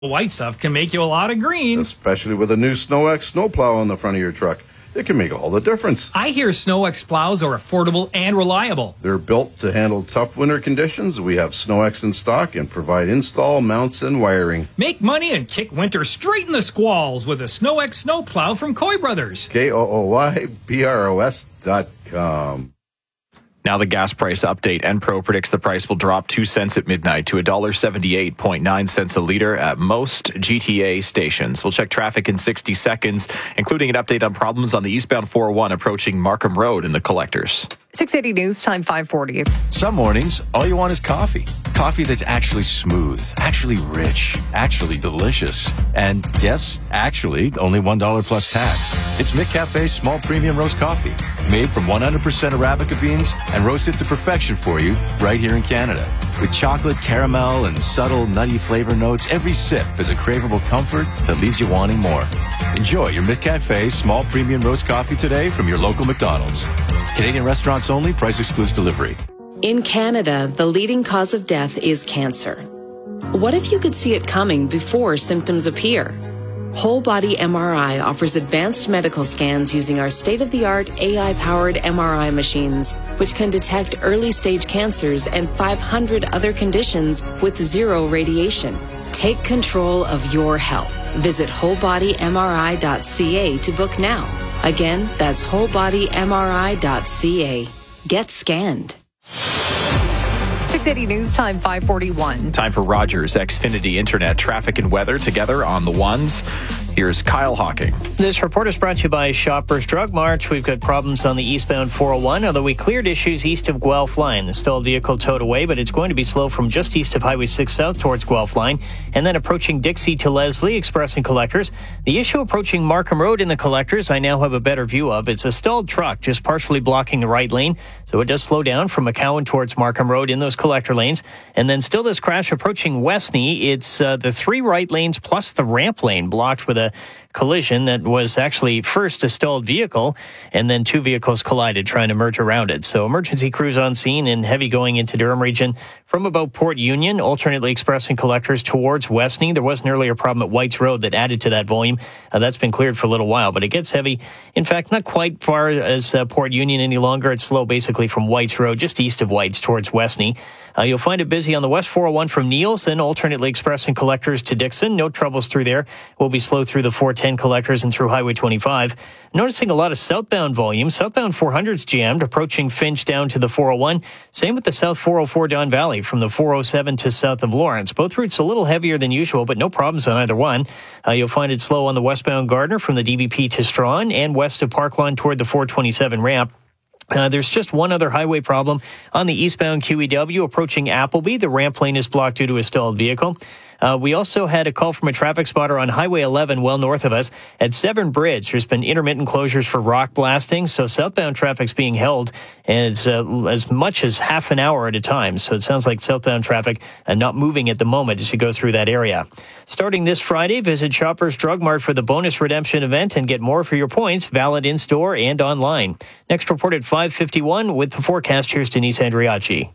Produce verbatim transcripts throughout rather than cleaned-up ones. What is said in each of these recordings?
White stuff can make you a lot of green. Especially with a new SnowX snowplow on the front of your truck. It can make all the difference. I hear SnowX plows are affordable and reliable. They're built to handle tough winter conditions. We have SnowX in stock and provide install, mounts, and wiring. Make money and kick winter straight in the squalls with a SnowX snowplow from Coy Brothers. K O O Y B R O S dot com. Now the gas price update. Enpro predicts the price will drop two cents at midnight to one dollar seventy-eight point nine cents a litre at most G T A stations. We'll check traffic in sixty seconds, including an update on problems on the eastbound four oh one approaching Markham Road in the collectors. six eighty News Time, five forty. Some mornings, all you want is coffee. Coffee that's actually smooth, actually rich, actually delicious. And yes, actually, only one dollar plus tax. It's McCafe's small premium roast coffee, made from one hundred percent Arabica beans and roasted to perfection for you right here in Canada. With chocolate, caramel, and subtle nutty flavor notes, every sip is a craveable comfort that leaves you wanting more. Enjoy your McCafe small premium roast coffee today from your local McDonald's. Canadian restaurants only, price excludes delivery. In Canada, the leading cause of death is cancer. What if you could see it coming before symptoms appear? Whole Body M R I offers advanced medical scans using our state-of-the-art A I-powered M R I machines, which can detect early-stage cancers and five hundred other conditions with zero radiation. Take control of your health. Visit whole body M R I dot C A to book now. Again, that's whole body M R I dot C A. Get scanned. six eighty News Time, five forty-one. Time for Rogers Xfinity Internet traffic and weather together on the ones. Here's Kyle Hawking. This report is brought to you by Shoppers Drug Mart. We've got problems on the eastbound four oh one, although we cleared issues east of Guelph Line. The stalled vehicle towed away, but it's going to be slow from just east of Highway six South towards Guelph Line, and then approaching Dixie to Leslie, Express and Collectors. The issue approaching Markham Road in the Collectors, I now have a better view of. It's a stalled truck just partially blocking the right lane, so it does slow down from McCowan towards Markham Road in those collector lanes. And then still this crash approaching Westney. It's uh, the three right lanes plus the ramp lane blocked with a collision that was actually first a stalled vehicle and then two vehicles collided trying to merge around it. So emergency crews on scene and heavy going into Durham region from about Port Union, alternately expressing collectors towards Westney. There was an earlier problem at Whites Road that added to that volume. Uh, that's been cleared for a little while, but it gets heavy. In fact, not quite far as uh, Port Union any longer. It's slow basically from Whites Road, just east of Whites towards Westney. Uh, you'll find it busy on the West four oh one from Neils, then alternately expressing collectors to Dixon. No troubles through there. We'll be slow through the four ten collectors and through Highway twenty-five. Noticing a lot of southbound volume. Southbound four hundred's jammed, approaching Finch down to the four oh one. Same with the South four oh four Don Valley from the four oh seven to south of Lawrence. Both routes a little heavier than usual, but no problems on either one. Uh, you'll find it slow on the westbound Gardner from the D V P to Strawn and west of Parkland toward the four twenty-seven ramp. Uh, there's just one other highway problem on the eastbound Q E W approaching Appleby. The ramp lane is blocked due to a stalled vehicle. Uh, we also had a call from a traffic spotter on Highway eleven, well north of us. At Severn Bridge, there's been intermittent closures for rock blasting, so southbound traffic's being held, and it's uh, as much as half an hour at a time. So it sounds like southbound traffic uh, not moving at the moment as you go through that area. Starting this Friday, visit Shoppers Drug Mart for the bonus redemption event and get more for your points, valid in-store and online. Next report at five fifty-one with the forecast. Here's Denise Andriacci.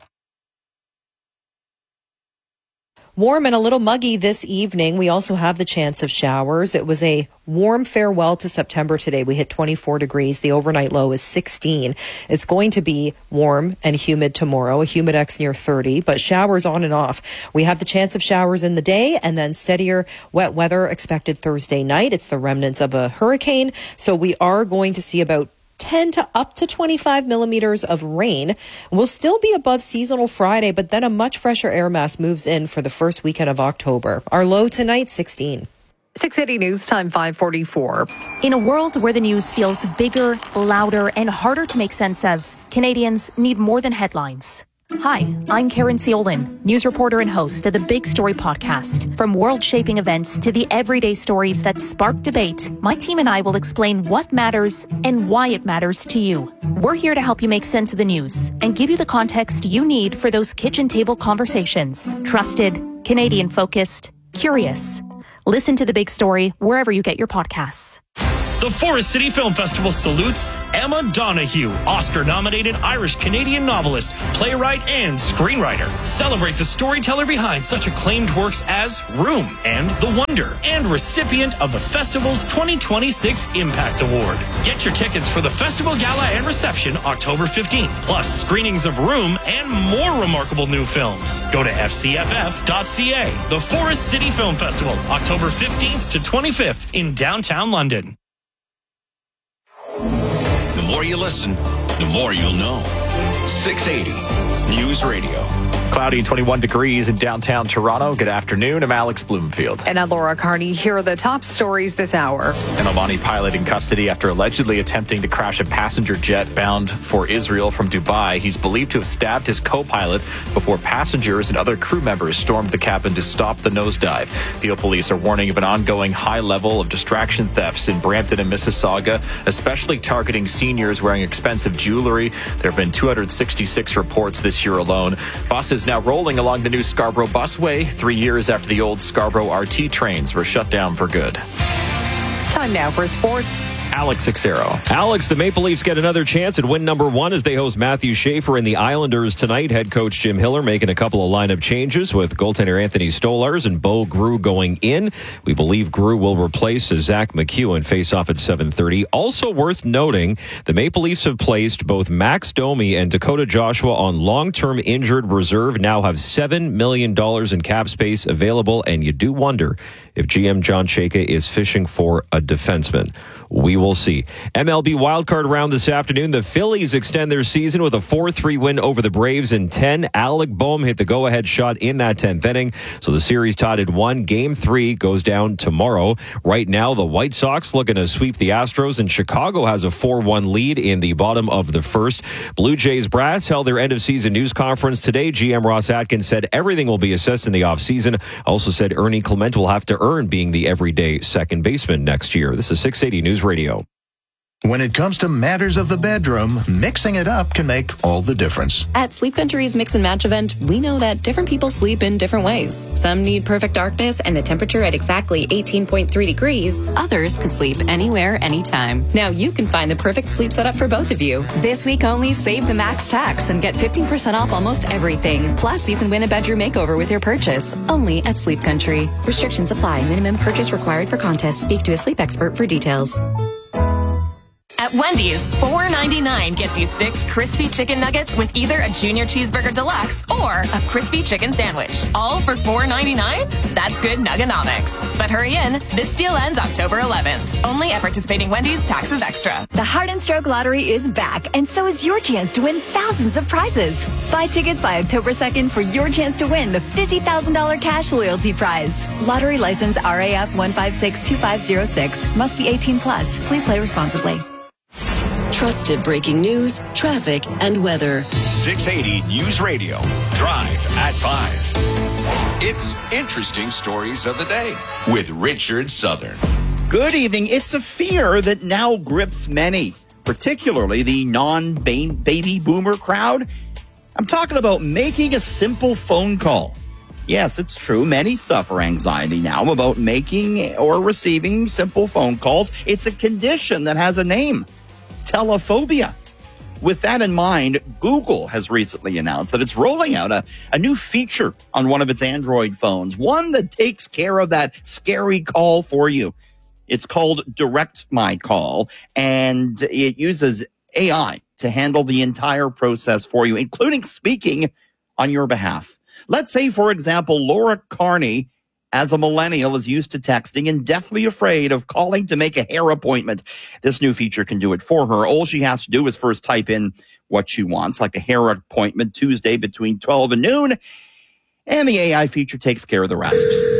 Warm and a little muggy this evening. We also have the chance of showers. It was a warm farewell to September today. We hit twenty-four degrees. The overnight low is sixteen. It's going to be warm and humid tomorrow, a humidex near thirty, but showers on and off. We have the chance of showers in the day and then steadier wet weather expected Thursday night. It's the remnants of a hurricane. So we are going to see about ten to up to twenty-five millimeters of rain. We'll still be above seasonal Friday, but then a much fresher air mass moves in for the first weekend of October. Our low tonight, sixteen. six eighty News Time, five forty-four. In a world where the news feels bigger, louder, and harder to make sense of, Canadians need more than headlines. Hi, I'm Karen Seolin, news reporter and host of the Big Story podcast. From world-shaping events to the everyday stories that spark debate, my team and I will explain what matters and why it matters to you. We're here to help you make sense of the news and give you the context you need for those kitchen table conversations. Trusted, Canadian-focused, curious. Listen to The Big Story wherever you get your podcasts. The Forest City Film Festival salutes Emma Donoghue, Oscar-nominated Irish-Canadian novelist, playwright, and screenwriter. Celebrate the storyteller behind such acclaimed works as Room and The Wonder, and recipient of the festival's twenty twenty-six Impact Award. Get your tickets for the festival gala and reception October fifteenth, plus screenings of Room and more remarkable new films. Go to f c f f dot c a. The Forest City Film Festival, October fifteenth to twenty-fifth in downtown London. The more you listen, the more you'll know. six eighty News Radio. Cloudy, twenty-one degrees in downtown Toronto. Good afternoon. I'm Alex Bloomfield. And I'm Laura Carney. Here are the top stories this hour. An Omani pilot in custody after allegedly attempting to crash a passenger jet bound for Israel from Dubai. He's believed to have stabbed his co-pilot before passengers and other crew members stormed the cabin to stop the nosedive. Peel police are warning of an ongoing high level of distraction thefts in Brampton and Mississauga, especially targeting seniors wearing expensive jewelry. There have been two hundred sixty-six reports this year alone. Buses now rolling along the new Scarborough busway, three years after the old Scarborough R T trains were shut down for good. Time now for sports. Alex Xero. Alex, the Maple Leafs get another chance at win number one as they host Matthew Schaefer and the Islanders tonight. Head coach Jim Hiller making a couple of lineup changes with goaltender Anthony Stolarz and Bo Grew going in. We believe Grew will replace Zach McEwen face off at seven thirty. Also worth noting, the Maple Leafs have placed both Max Domi and Dakota Joshua on long-term injured reserve, now have seven million dollars in cap space available, and you do wonder if G M John Chayka is fishing for a defenseman. We will see. M L B wildcard round this afternoon. The Phillies extend their season with a four three win over the Braves in ten. Alec Boehm hit the go-ahead shot in that tenth inning. So the series tied at one. Game three goes down tomorrow. Right now, the White Sox looking to sweep the Astros, and Chicago has a four one lead in the bottom of the first. Blue Jays brass held their end-of-season news conference today. G M Ross Atkins said everything will be assessed in the offseason. Also said Ernie Clement will have to earn being the everyday second baseman next year. This is six eighty News Radio. When it comes to matters of the bedroom, mixing it up can make all the difference. At Sleep Country's Mix and Match event, we know that different people sleep in different ways. Some need perfect darkness and the temperature at exactly eighteen point three degrees. Others can sleep anywhere, anytime. Now you can find the perfect sleep setup for both of you. This week only, save the max tax and get fifteen percent off almost everything. Plus, you can win a bedroom makeover with your purchase. Only at Sleep Country. Restrictions apply. Minimum purchase required for contest. Speak to a sleep expert for details. At Wendy's, four ninety-nine gets you six crispy chicken nuggets with either a junior cheeseburger deluxe or a crispy chicken sandwich. All for four ninety-nine? That's good nuggonomics. But hurry in, this deal ends October eleventh. Only at participating Wendy's, taxes extra. The Heart and Stroke Lottery is back, and so is your chance to win thousands of prizes. Buy tickets by October second for your chance to win the fifty thousand dollars cash loyalty prize. Lottery license R A F one five six two five zero six. Must be eighteen plus. Please play responsibly. Trusted breaking news, traffic, and weather. six eighty News Radio. Drive at five. It's Interesting Stories of the Day with Richard Southern. Good evening. It's a fear that now grips many, particularly the non-baby boomer crowd. I'm talking about making a simple phone call. Yes, it's true. Many suffer anxiety now about making or receiving simple phone calls. It's a condition that has a name. Telephobia. With that in mind, Google has recently announced that it's rolling out a, a new feature on one of its Android phones, one that takes care of that scary call for you. It's called Direct My Call, and it uses A I to handle the entire process for you, including speaking on your behalf. Let's say, for example, Laura Carney, as a millennial, is used to texting and deathly afraid of calling to make a hair appointment. This new feature can do it for her. All she has to do is first type in what she wants, like a hair appointment Tuesday between twelve and noon, and the A I feature takes care of the rest.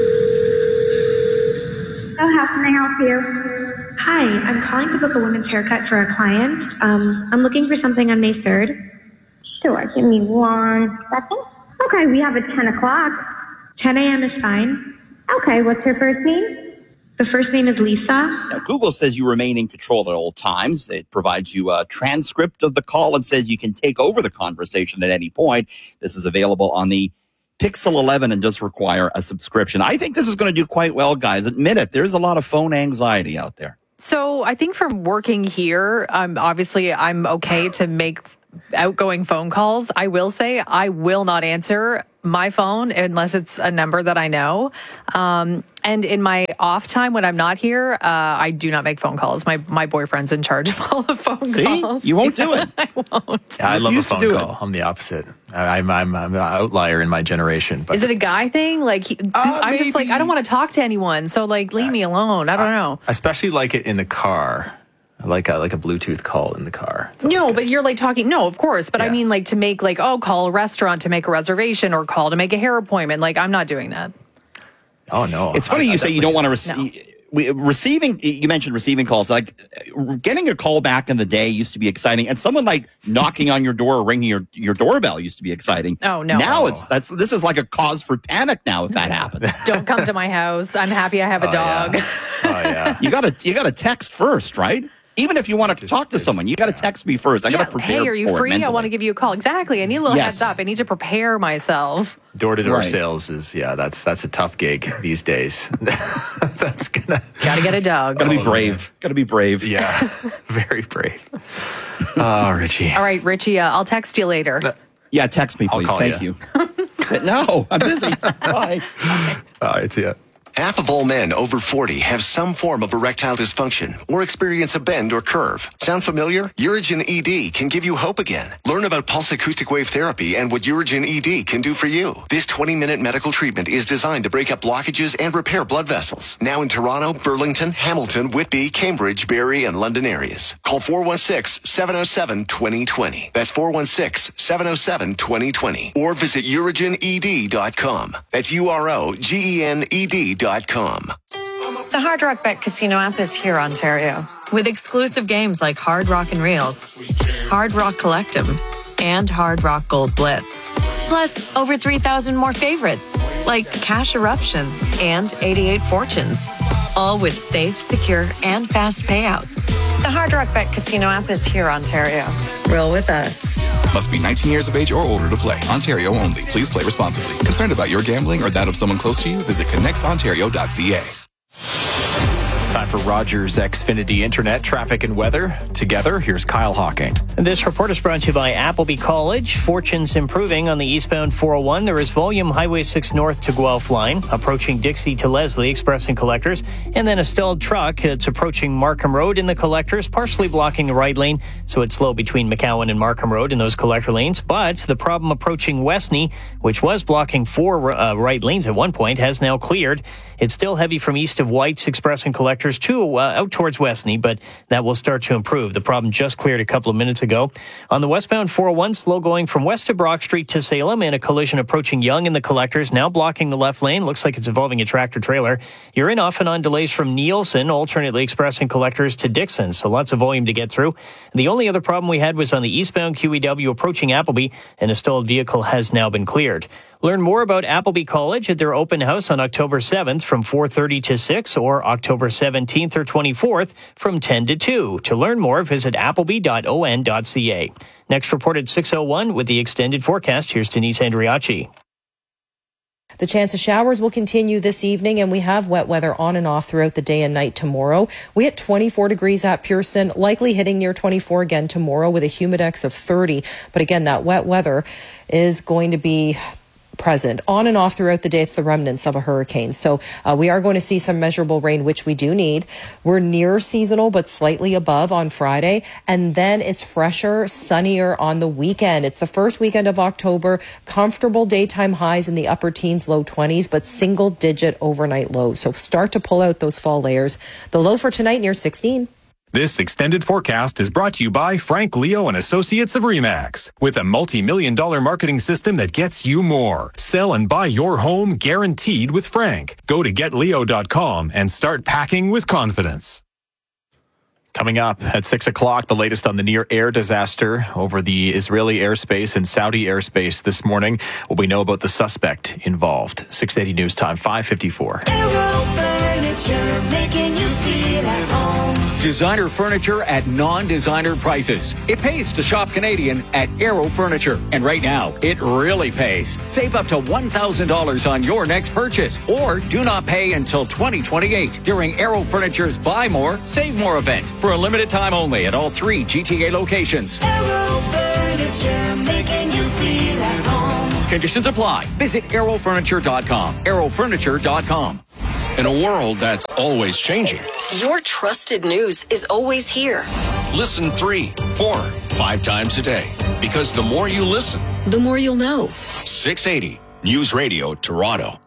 So how can I help you? Hi, I'm calling to book a women's haircut for a client. Um, I'm looking for something on May third. Sure, give me one second. Okay, we have at ten o'clock. ten a.m. is fine. Okay, what's her first name? The first name is Lisa. Now, Google says you remain in control at all times. It provides you a transcript of the call and says you can take over the conversation at any point. This is available on the Pixel eleven and does require a subscription. I think this is going to do quite well, guys. Admit it, there's a lot of phone anxiety out there. So I think from working here, um, obviously I'm okay to make outgoing phone calls. I will say I will not answer my phone unless it's a number that I know. Um, and in my off time when I'm not here, uh, I do not make phone calls. My my boyfriend's in charge of all the phone See? calls. You won't do it. I won't. Yeah, I love a used to phone do call. it. I'm the opposite. I, I'm, I'm I'm an outlier in my generation. But Is it a guy thing? Like, he, I'm just like, I don't want to talk to anyone. So like, leave me alone. I don't know. I especially like it in the car. I like a, like a Bluetooth call in the car. No, but you're like talking. No, of course. But I Yeah. mean, like to make like, oh, call a restaurant to make a reservation or call to make a hair appointment. Like, I'm not doing that. Oh, no. It's funny I- I you say you don't want to definitely- receive. We, receiving, you mentioned receiving calls. Like getting a call back in the day used to be exciting, and someone like knocking on your door or ringing your, your doorbell used to be exciting. Oh, no. Now it's that's this is like a cause for panic now if that happens. Don't come to my house. I'm happy I have a Oh, dog. yeah. Oh, yeah. You gotta you gotta text first, right? Even if you want to talk to someone, you got to text me first. I got to prepare. Hey, are you for free? It I mentally. want to give you a call. Exactly. I need a little Yes. heads up. I need to prepare myself. Door-to-door Right. sales is, yeah, that's that's a tough gig these days. That's gonna... Got to get a dog. Got to be brave. Got to be brave. Yeah, very brave. Oh, Richie. All right, Richie, uh, I'll text you later. Yeah, text me, I'll please. call Thank you. you. No, I'm busy. Bye. All right, see ya. Half of all men over forty have some form of erectile dysfunction or experience a bend or curve. Sound familiar? Urigen E D can give you hope again. Learn about pulse acoustic wave therapy and what Urigen E D can do for you. This twenty-minute medical treatment is designed to break up blockages and repair blood vessels. Now in Toronto, Burlington, Hamilton, Whitby, Cambridge, Barrie, and London areas. Call four one six, seven oh seven, two oh two oh. That's four one six, seven oh seven, two oh two oh. Or visit urigen e d dot com. That's U R O G E N E D dot com. The Hard Rock Bet Casino app is here, Ontario, with exclusive games like Hard Rock and Reels, Hard Rock Collectum, and Hard Rock Gold Blitz. Plus, over three thousand more favorites, like Cash Eruption and eighty-eight Fortunes, all with safe, secure, and fast payouts. The Hard Rock Bet Casino app is here, Ontario. Roll with us. Must be nineteen years of age or older to play. Ontario only. Please play responsibly. Concerned about your gambling or that of someone close to you? Visit connects ontario dot c a. Time for Rogers Xfinity Internet, traffic and weather. Together, here's Kyle Hawking. And this report is brought to you by Appleby College. Fortunes improving on the eastbound four oh one. There is volume Highway six north to Guelph line, approaching Dixie to Leslie, Express and Collectors, and then a stalled truck that's approaching Markham Road in the Collectors, partially blocking the right lane, so it's slow between McCowan and Markham Road in those collector lanes. But the problem approaching Westney, which was blocking four uh, right lanes at one point, has now cleared. It's still heavy from east of White's, Express and Collectors to uh, out towards Westney, but that will start to improve. The problem just cleared a couple of minutes ago. On the westbound four oh one, slow going from west of Brock Street to Salem, and a collision approaching Yonge in the Collectors, now blocking the left lane. Looks like it's involving a tractor trailer. You're in off and on delays from Nielsen, alternately Express and Collectors to Dixon, so lots of volume to get through. The only other problem we had was on the eastbound Q E W approaching Appleby, and a stalled vehicle has now been cleared. Learn more about Appleby College at their open house on October seventh from four thirty to six or October seventeenth or twenty-fourth from ten to two. To learn more, visit appleby dot o n dot c a. Next report at six oh one with the extended forecast. Here's Denise Andriachi. The chance of showers will continue this evening, and we have wet weather on and off throughout the day and night tomorrow. We hit twenty-four degrees at Pearson, likely hitting near twenty-four again tomorrow with a humidex of thirty. But again, that wet weather is going to be present on and off throughout the day. It's the remnants of a hurricane. So uh, we are going to see some measurable rain, which we do need. We're near seasonal, but slightly above on Friday. And then it's fresher, sunnier on the weekend. It's the first weekend of October. Comfortable daytime highs in the upper teens, low twenties, but single digit overnight lows. So start to pull out those fall layers. The low for tonight near sixteen. This extended forecast is brought to you by Frank Leo and Associates of Remax. With a multi-million dollar marketing system that gets you more. Sell and buy your home guaranteed with Frank. Go to get leo dot com and start packing with confidence. Coming up at six o'clock, the latest on the near air disaster over the Israeli airspace and Saudi airspace this morning. What we know about the suspect involved. six eighty News Time, five fifty-four. Aero Furniture, making you feel at home. Designer furniture at non-designer prices. It pays to shop Canadian at Aero Furniture. And right now, it really pays. Save up to one thousand dollars on your next purchase. Or do not pay until twenty twenty-eight during Aero Furniture's Buy More, Save More event. For a limited time only at all three G T A locations. Aero Furniture, making you feel at home. Conditions apply. Visit aero furniture dot com. aero furniture dot com. In a world that's always changing, Your trusted news is always here. listen three, four, five times a day. Because the more you listen, The more you'll know. six eighty News Radio Toronto.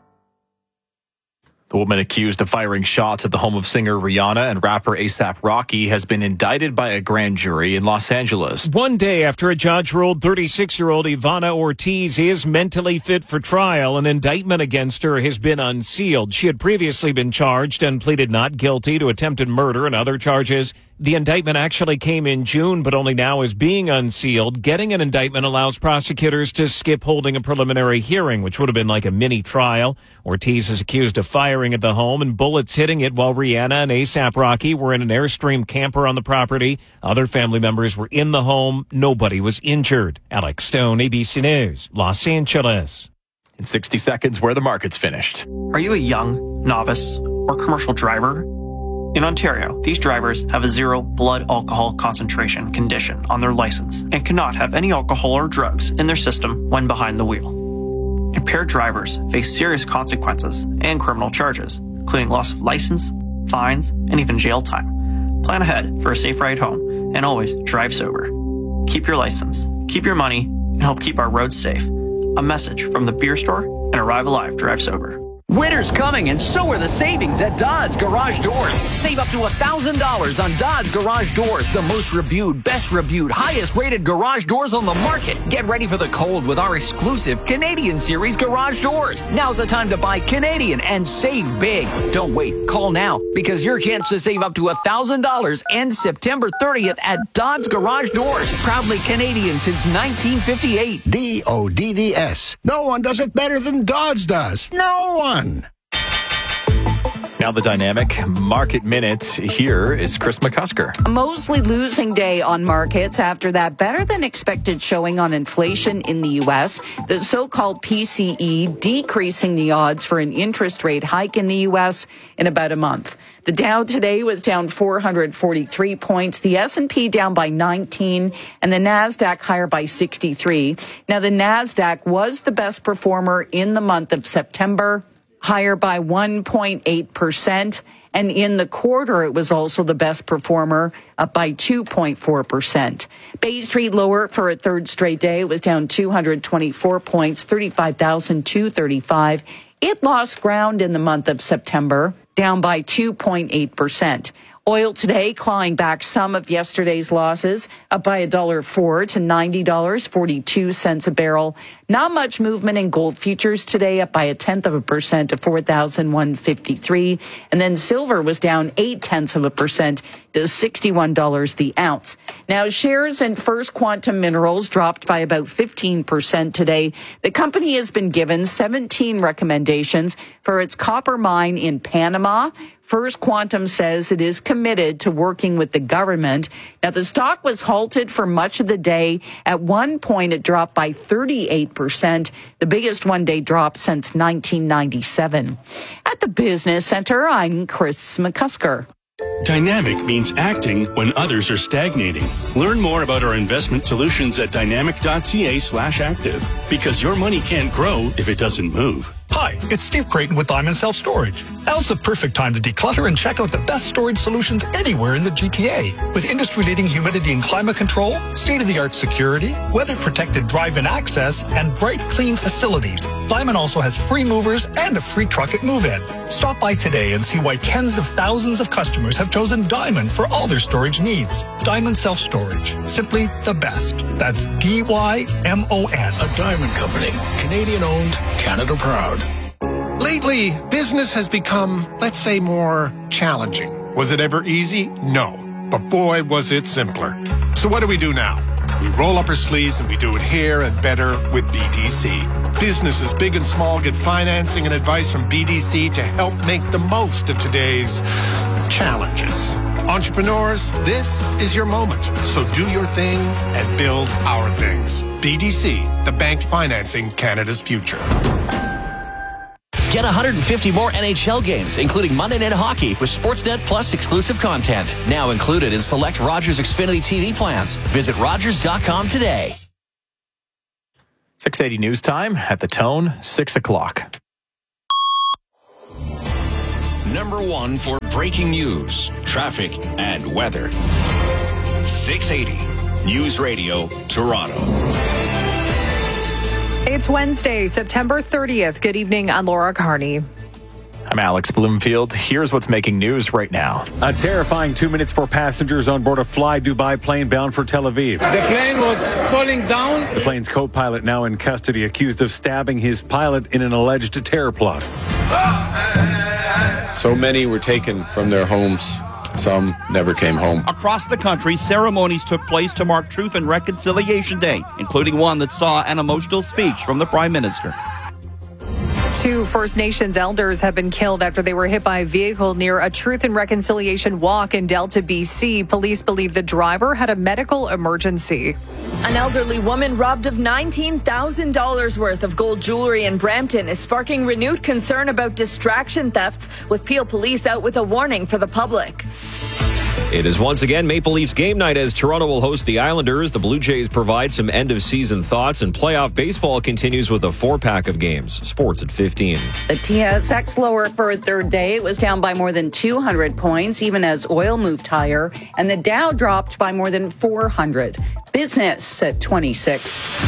The woman accused of firing shots at the home of singer Rihanna and rapper A$AP Rocky has been indicted by a grand jury in Los Angeles. One day after a judge ruled thirty-six-year-old Ivana Ortiz is mentally fit for trial, an indictment against her has been unsealed. She had previously been charged and pleaded not guilty to attempted murder and other charges. The indictment actually came in June, but only now is being unsealed. Getting an indictment allows prosecutors to skip holding a preliminary hearing, which would have been like a mini trial. Ortiz is accused of firing at the home and bullets hitting it while Rihanna and A$AP Rocky were in an Airstream camper on the property. Other family members were in the home. Nobody was injured. Alex Stone, A B C News, Los Angeles. In sixty seconds, where the market's finished. Are you a young, novice, or commercial driver? In Ontario, these drivers have a zero blood alcohol concentration condition on their license and cannot have any alcohol or drugs in their system when behind the wheel. Impaired drivers face serious consequences and criminal charges, including loss of license, fines, and even jail time. Plan ahead for a safe ride home and always drive sober. Keep your license, keep your money, and help keep our roads safe. A message from the Beer Store and Arrive Alive Drive Sober. Winter's coming, and so are the savings at Dodds Garage Doors. Save up to one thousand dollars on Dodds Garage Doors, the most reviewed, best reviewed, highest rated garage doors on the market. Get ready for the cold with our exclusive Canadian Series garage doors. Now's the time to buy Canadian and save big. Don't wait. Call now, because your chance to save up to one thousand dollars ends September thirtieth at Dodds Garage Doors. Proudly Canadian since nineteen fifty-eight. D O D D S. No one does it better than Dodds does. No one. Now the dynamic market minute. Here is Chris McCusker. A mostly losing day on markets after that better than expected showing on inflation in the U S. The so-called P C E decreasing the odds for an interest rate hike in the U S in about a month. The Dow today was down four hundred forty-three points, the S and P down by nineteen, and the NASDAQ higher by sixty-three. Now, the NASDAQ was the best performer in the month of September, higher by one point eight percent. And in the quarter, it was also the best performer, up by two point four percent. Bay Street lower for a third straight day. It was down two hundred twenty-four points, thirty-five thousand two hundred thirty-five. It lost ground in the month of September, down by two point eight percent. Oil today clawing back some of yesterday's losses, up by a dollar four to ninety dollars and forty-two cents a barrel. Not much movement in gold futures today, up by a tenth of a percent to four thousand one hundred fifty-three. And then silver was down eight tenths of a percent to sixty-one dollars the ounce. Now, shares in First Quantum Minerals dropped by about fifteen percent today. The company has been given seventeen recommendations for its copper mine in Panama. First Quantum says it is committed to working with the government. Now, the stock was halted for much of the day. At one point, it dropped by thirty-eight percent, the biggest one-day drop since nineteen ninety-seven. At the Business Center, I'm Chris McCusker. Dynamic means acting when others are stagnating. Learn more about our investment solutions at dynamic.ca slash active. Because your money can't grow if it doesn't move. Hi, it's Steve Creighton with Diamond Self Storage. Now's the perfect time to declutter and check out the best storage solutions anywhere in the G T A. With industry-leading humidity and climate control, state-of-the-art security, weather-protected drive-in access, and bright, clean facilities, Diamond also has free movers and a free truck at move-in. Stop by today and see why tens of thousands of customers have chosen Diamond for all their storage needs. Diamond Self Storage, simply the best. That's D Y M O N. A Diamond Company, Canadian-owned, Canada-proud. Lately, business has become, let's say, more challenging. Was it ever easy? No. But boy, was it simpler. So what do we do now? We roll up our sleeves and we do it here and better with B D C. Businesses big and small get financing and advice from B D C to help make the most of today's challenges. Entrepreneurs, this is your moment. So do your thing and build our things. B D C, the bank financing Canada's future. Get one hundred fifty more N H L games, including Monday Night Hockey with Sportsnet Plus exclusive content. Now included in select Rogers Xfinity T V plans. Visit Rogers dot com today. six eighty News Time at the Tone, six o'clock. Number one for breaking news, traffic, and weather. six eighty News Radio, Toronto. It's Wednesday, September thirtieth. Good evening. I'm Laura Carney. I'm Alex Bloomfield. Here's what's making news right now. A terrifying two minutes for passengers on board a Fly Dubai plane bound for Tel Aviv. The plane was falling down. The plane's co-pilot now in custody, accused of stabbing his pilot in an alleged terror plot. So many were taken from their homes. Some never came home. Across the country, ceremonies took place to mark Truth and Reconciliation Day, including one that saw an emotional speech from the Prime Minister. Two First Nations elders have been killed after they were hit by a vehicle near a Truth and Reconciliation walk in Delta, B C. Police believe the driver had a medical emergency. An elderly woman robbed of nineteen thousand dollars worth of gold jewelry in Brampton is sparking renewed concern about distraction thefts, with Peel Police out with a warning for the public. It is once again Maple Leafs game night as Toronto will host the Islanders. The Blue Jays provide some end-of-season thoughts, and playoff baseball continues with a four-pack of games. Sports at fifteen. The T S X lower for a third day. It was down by more than two hundred points, even as oil moved higher, and the Dow dropped by more than four hundred. Business at twenty-six.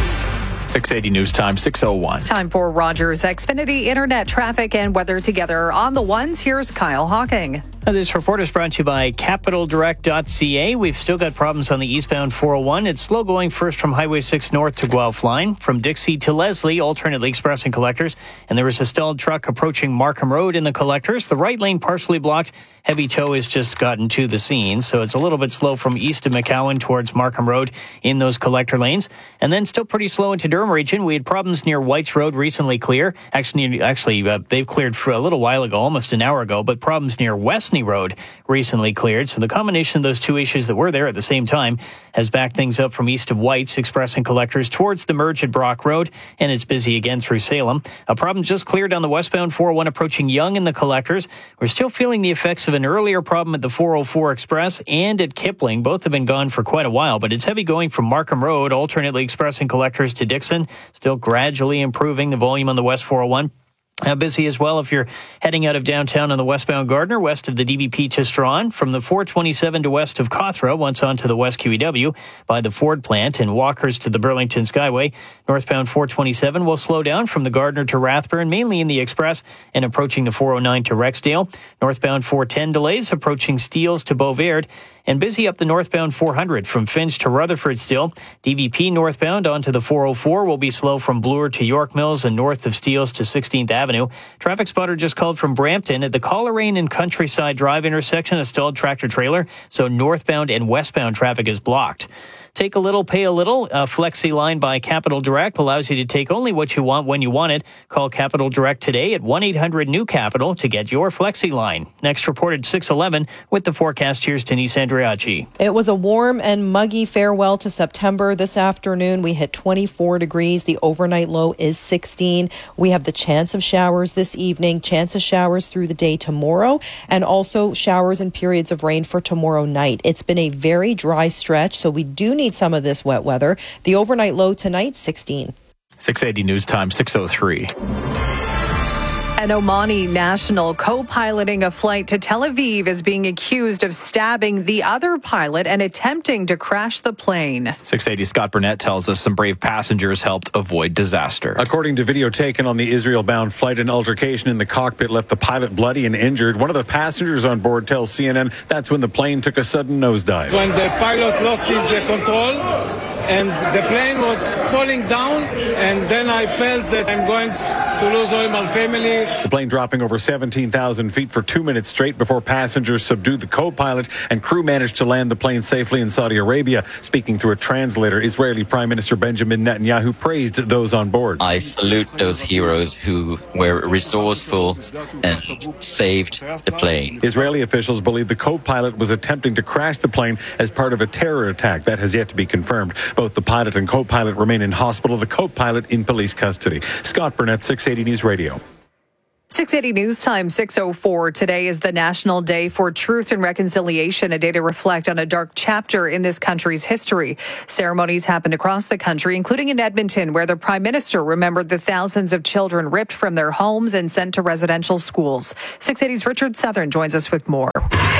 six eighty News Time, six oh one. Time for Rogers Xfinity Internet traffic and weather together on the ones. Here's Kyle Hawking. This report is brought to you by capital direct dot c a. We've still got problems on the eastbound four oh one. It's slow going first from Highway six north to Guelph line, from Dixie to Leslie, alternately express and collectors. And there was a stalled truck approaching Markham Road in the collectors. The right lane partially blocked. Heavy tow has just gotten to the scene, so it's a little bit slow from east of McCowan towards Markham Road in those collector lanes. And then still pretty slow into Durham region. We had problems near Whites Road, recently clear. Actually, actually uh, they've cleared for a little while ago, almost an hour ago, but problems near Westney Road recently cleared. So the combination of those two issues that were there at the same time has backed things up from east of Whites, express and collectors towards the merge at Brock Road, and it's busy again through Salem. A problem just cleared on the westbound four oh one approaching Yonge in the collectors. We're still feeling the effects of an earlier problem at the four oh four Express and at Kipling. Both have been gone for quite a while, but it's heavy going from Markham Road, alternately expressing collectors to Dixon. Still gradually improving the volume on the West four oh one. Uh, busy as well if you're heading out of downtown on the westbound Gardiner, west of the D V P to Strawn, from the four twenty-seven to west of Cawthra, once onto the West Q E W by the Ford plant, and Walkers to the Burlington Skyway. Northbound four twenty-seven will slow down from the Gardiner to Rathburn, mainly in the Express, and approaching the four oh nine to Rexdale. Northbound four ten delays approaching Steeles to Beauvais, and busy up the northbound four hundred from Finch to Rutherford still. D V P northbound onto the four oh four will be slow from Bloor to York Mills and north of Steeles to sixteenth Avenue. Traffic spotter just called from Brampton at the Coleraine and Countryside Drive intersection, a stalled tractor trailer, so northbound and westbound traffic is blocked. Take a little, pay a little. A Flexi line by Capital Direct allows you to take only what you want when you want it. Call Capital Direct today at one eight hundred new capital to get your Flexi line. Next reported six eleven with the forecast. Here's Denise Andriachi. It was a warm and muggy farewell to September. This afternoon, we hit twenty-four degrees. The overnight low is sixteen. We have the chance of showers this evening, chance of showers through the day tomorrow, and also showers and periods of rain for tomorrow night. It's been a very dry stretch, so we do need some of this wet weather. The overnight low tonight, sixteen. six eighty News Time, six oh three. An Omani national co-piloting a flight to Tel Aviv is being accused of stabbing the other pilot and attempting to crash the plane. six eighty Scott Burnett tells us some brave passengers helped avoid disaster. According to video taken on the Israel-bound flight, an altercation in the cockpit left the pilot bloody and injured. One of the passengers on board tells C N N that's when the plane took a sudden nosedive. When the pilot lost his uh, control and the plane was falling down, and then I felt that I'm going to lose all my family. The plane dropping over seventeen thousand feet for two minutes straight before passengers subdued the co-pilot and crew managed to land the plane safely in Saudi Arabia. Speaking through a translator, Israeli Prime Minister Benjamin Netanyahu praised those on board. I salute those heroes who were resourceful and saved the plane. Israeli officials believe the co-pilot was attempting to crash the plane as part of a terror attack. That has yet to be confirmed. Both the pilot and co-pilot remain in hospital, the co-pilot in police custody. Scott Burnett, six eighty News Radio. six eighty News Time, six oh four. Today is the National Day for Truth and Reconciliation, a day to reflect on a dark chapter in this country's history. Ceremonies happened across the country, including in Edmonton, where the Prime Minister remembered the thousands of children ripped from their homes and sent to residential schools. six eighty's Richard Southern joins us with more.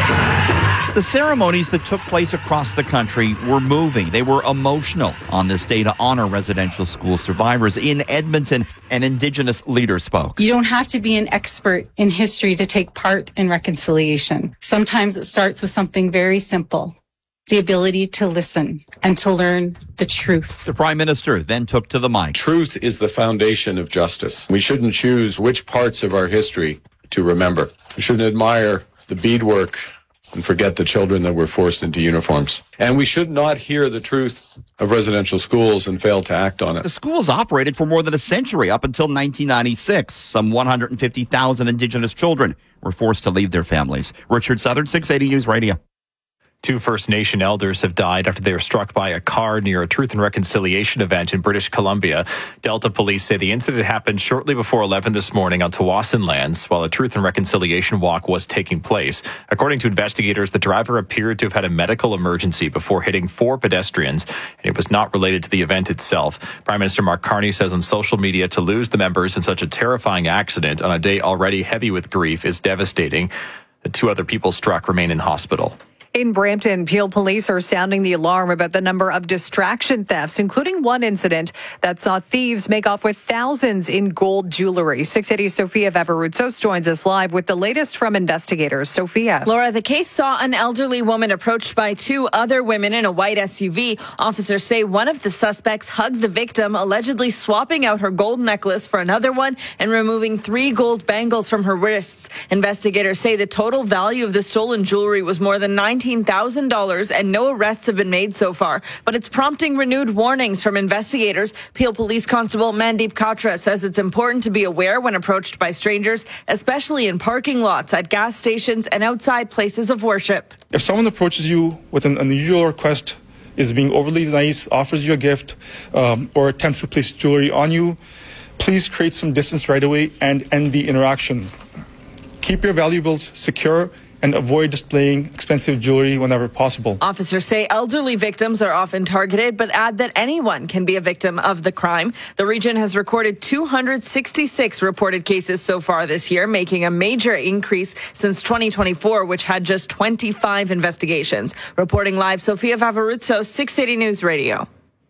The ceremonies that took place across the country were moving. They were emotional on this day to honor residential school survivors. In Edmonton, an Indigenous leader spoke. You don't have to be an expert in history to take part in reconciliation. Sometimes it starts with something very simple: the ability to listen and to learn the truth. The Prime Minister then took to the mic. Truth is the foundation of justice. We shouldn't choose which parts of our history to remember. We shouldn't admire the beadwork and forget the children that were forced into uniforms. And we should not hear the truth of residential schools and fail to act on it. The schools operated for more than a century, up until nineteen ninety-six. Some one hundred fifty thousand Indigenous children were forced to leave their families. Richard Southern, six eighty News Radio. Two First Nation elders have died after they were struck by a car near a Truth and Reconciliation event in British Columbia. Delta police say the incident happened shortly before eleven this morning on Tsawwassen lands while a Truth and Reconciliation walk was taking place. According to investigators, the driver appeared to have had a medical emergency before hitting four pedestrians, and it was not related to the event itself. Prime Minister Mark Carney says on social media to lose the members in such a terrifying accident on a day already heavy with grief is devastating. The two other people struck remain in hospital. In Brampton, Peel police are sounding the alarm about the number of distraction thefts, including one incident that saw thieves make off with thousands in gold jewelry. six eighty's Sophia Vavarutsos joins us live with the latest from investigators. Sophia. Laura, the case saw an elderly woman approached by two other women in a white S U V. Officers say one of the suspects hugged the victim, allegedly swapping out her gold necklace for another one and removing three gold bangles from her wrists. Investigators say the total value of the stolen jewelry was more than nineteen thousand dollars and no arrests have been made so far. But it's prompting renewed warnings from investigators. Peel Police Constable Mandeep Katra says it's important to be aware when approached by strangers, especially in parking lots, at gas stations and outside places of worship. If someone approaches you with an unusual request, is being overly nice, offers you a gift, um, or attempts to place jewelry on you, please create some distance right away and end the interaction. Keep your valuables secure and avoid displaying expensive jewelry whenever possible. Officers say elderly victims are often targeted, but add that anyone can be a victim of the crime. The region has recorded two hundred sixty-six reported cases so far this year, making a major increase since twenty twenty-four, which had just twenty-five investigations. Reporting live, Sophia Vavarutsos, six eighty News Radio.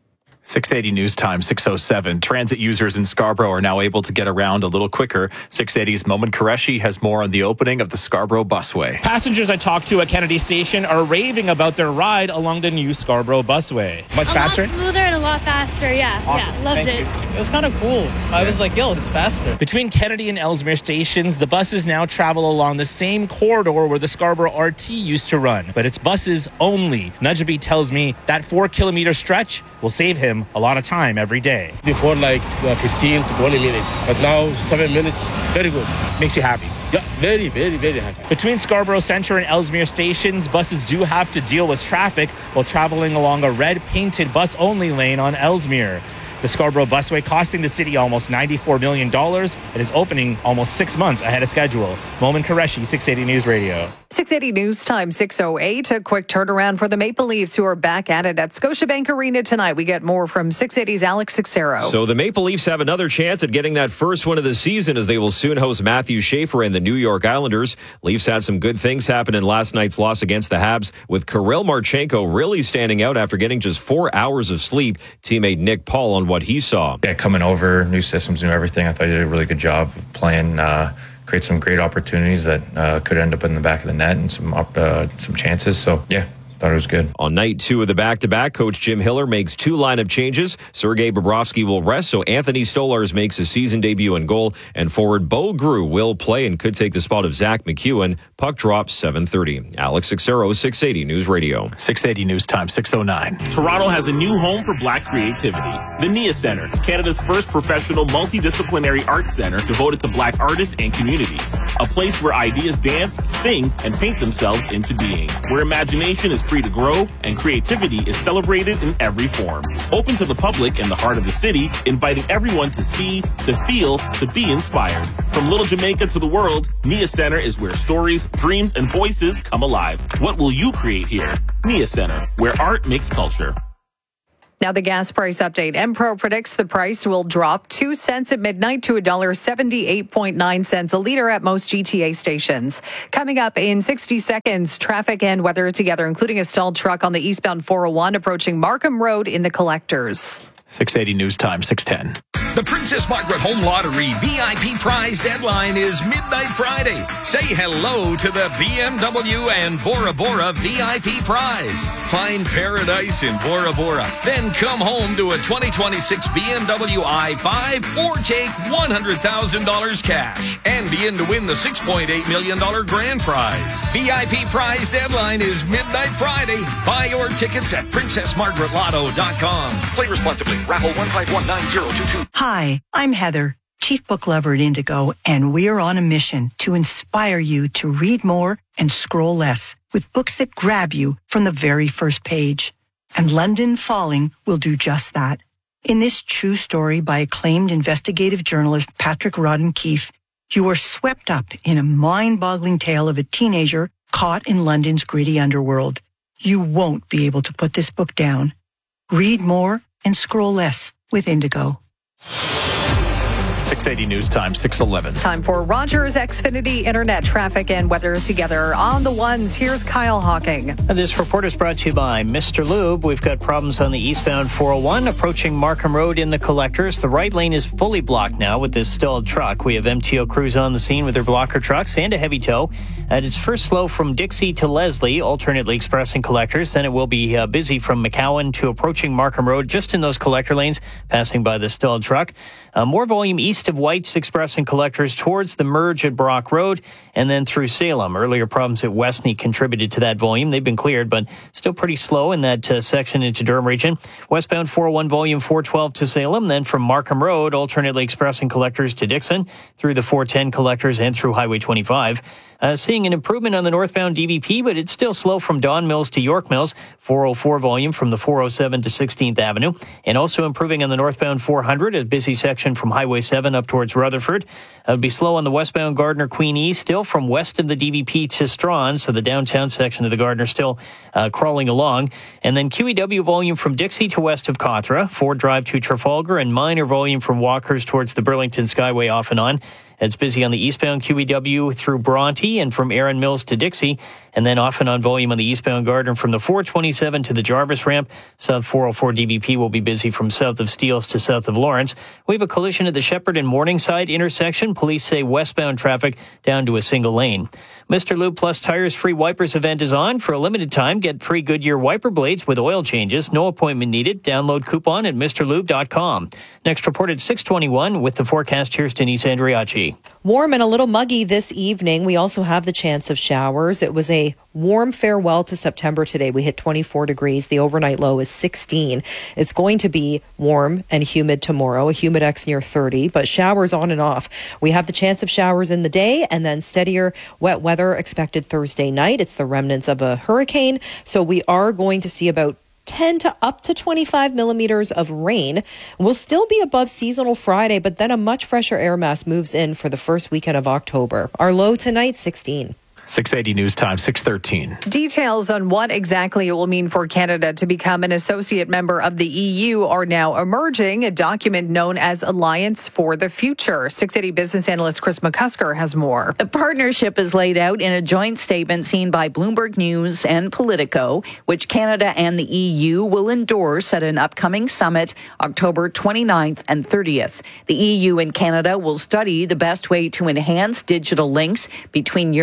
six eighty News Time, six oh seven. Transit users in Scarborough are now able to get around a little quicker. six eighty's Momin Qureshi has more on the opening of the Scarborough Busway. Passengers I talked to at Kennedy Station are raving about their ride along the new Scarborough Busway. Much a faster? A lot smoother and a lot faster, yeah. Awesome. Yeah, loved Thank it. You. It was kind of cool. I was like, yo, it's faster. Between Kennedy and Ellesmere stations, the buses now travel along the same corridor where the Scarborough R T used to run, but it's buses only. Nujabee tells me that four kilometer stretch will save him a lot of time every day. Before like uh, fifteen to twenty minutes, but now seven minutes, very good. Makes you happy? Yeah, very, very, very happy. Between Scarborough Centre and Ellesmere stations, buses do have to deal with traffic while traveling along a red painted bus-only lane on Ellesmere. The Scarborough Busway costing the city almost ninety-four million dollars and is opening almost six months ahead of schedule. Momin Qureshi, six eighty News Radio. six eighty News Time, six oh eight. A quick turnaround for the Maple Leafs, who are back at it at Scotiabank Arena tonight. We get more from six eighty's Alex Sixero. So the Maple Leafs have another chance at getting that first win of the season as they will soon host Matthew Schaefer and the New York Islanders. Leafs had some good things happen in last night's loss against the Habs, with Kirill Marchenko really standing out after getting just four hours of sleep. Teammate Nick Paul on what he saw. Yeah, coming over, new systems, new everything. I thought he did a really good job of playing, uh, create some great opportunities that uh, could end up in the back of the net and some uh, some chances. So, yeah, thought it was good. On night two of the back-to-back, Coach Jim Hiller makes two lineup changes. Sergei Bobrovsky will rest, so Anthony Stolarz makes a season debut in goal, and forward Bo Grew will play and could take the spot of Zach McEwen. Puck drop seven thirty. Alex Sixero, six eighty News Radio. six eighty News Time, six oh nine. Toronto has a new home for black creativity. The Nia Center, Canada's first professional multidisciplinary arts center devoted to black artists and communities. A place where ideas dance, sing, and paint themselves into being. Where imagination is free to grow and creativity is celebrated in every form. Open to the public in the heart of the city, inviting everyone to see, to feel, to be inspired. From Little Jamaica to the world, Nia Center is where stories, dreams, and voices come alive. What will you create here? Nia Center, where art makes culture. Now the gas price update. Empro predicts the price will drop two cents at midnight to one dollar seventy-eight point nine cents a liter at most G T A stations. Coming up in sixty seconds, traffic and weather together, including a stalled truck on the eastbound four oh one approaching Markham Road in the Collectors. six eighty News Time, six ten. The Princess Margaret Home Lottery V I P prize deadline is midnight Friday. Say hello to the B M W and Bora Bora V I P prize. Find paradise in Bora Bora. Then come home to a twenty twenty-six B M W i five or take one hundred thousand dollars cash and be in to win the six point eight million dollars grand prize. V I P prize deadline is midnight Friday. Buy your tickets at princess margaret lotto dot com. Play responsibly. Raffle one five one nine zero two two. Hi, I'm Heather, Chief Book Lover at Indigo, and we're on a mission to inspire you to read more and scroll less with books that grab you from the very first page. And London Falling will do just that. In this true story by acclaimed investigative journalist Patrick Rodden-Keefe, you are swept up in a mind-boggling tale of a teenager caught in London's gritty underworld. You won't be able to put this book down. Read more and scroll less with Indigo. six eighty News Time, six eleven. Time for Rogers Xfinity Internet traffic and weather together. On the ones, here's Kyle Hawking. And this report is brought to you by Mister Lube. We've got problems on the eastbound four oh one approaching Markham Road in the Collectors. The right lane is fully blocked now with this stalled truck. We have M T O crews on the scene with their blocker trucks and a heavy tow. And it's first slow from Dixie to Leslie, alternately expressing Collectors. Then it will be uh, busy from McCowan to approaching Markham Road, just in those collector lanes, passing by the stalled truck. Uh, more volume east of White's Express and Collectors towards the merge at Brock Road and then through Salem. Earlier problems at Westney contributed to that volume. They've been cleared, but still pretty slow in that uh, section into Durham region. Westbound four oh one volume four twelve to Salem, then from Markham Road, alternately Express and Collectors to Dixon, through the four ten Collectors and through Highway twenty-five. Uh, seeing an improvement on the northbound D V P, but it's still slow from Don Mills to York Mills, four oh four volume from the four oh seven to sixteenth Avenue, and also improving on the northbound four hundred, a busy section from Highway seven up towards Rutherford. Uh, it'll be slow on the westbound Gardner Queen East, still from west of the D V P to Strawn, so the downtown section of the Gardner still uh, crawling along. And then Q E W volume from Dixie to west of Cawthra, Ford Drive to Trafalgar, and minor volume from Walkers towards the Burlington Skyway off and on. It's busy on the eastbound Q E W through Bronte and from Erin Mills to Dixie, and then off and on volume on the eastbound Gardner from the four twenty-seven to the Jarvis ramp. South four oh four D V P will be busy from south of Steeles to south of Lawrence. We have a collision at the Shepherd and Morningside intersection. Police say westbound traffic down to a single lane. Mister Lube Plus Tires Free Wipers event is on. For a limited time, get free Goodyear wiper blades with oil changes. No appointment needed. Download coupon at Mr Lube dot com. Next report at six twenty-one with the forecast. Here's Denise Andriachi. Warm and a little muggy this evening. We also have the chance of showers. It was a warm farewell to September today. We hit twenty-four degrees. The overnight low is sixteen. It's going to be warm and humid tomorrow, a humidex near thirty, but showers on and off. We have the chance of showers in the day and then steadier wet weather expected Thursday night. It's the remnants of a hurricane. So we are going to see about ten to up to twenty-five millimeters of rain. We'll still be above seasonal Friday, but then a much fresher air mass moves in for the first weekend of October. Our low tonight, sixteen. six eighty News Time, six thirteen. Details on what exactly it will mean for Canada to become an associate member of the E U are now emerging. A document known as Alliance for the Future. six eighty business analyst Chris McCusker has more. The partnership is laid out in a joint statement seen by Bloomberg News and Politico, which Canada and the E U will endorse at an upcoming summit October twenty-ninth and thirtieth. The E U and Canada will study the best way to enhance digital links between Europe, Canada,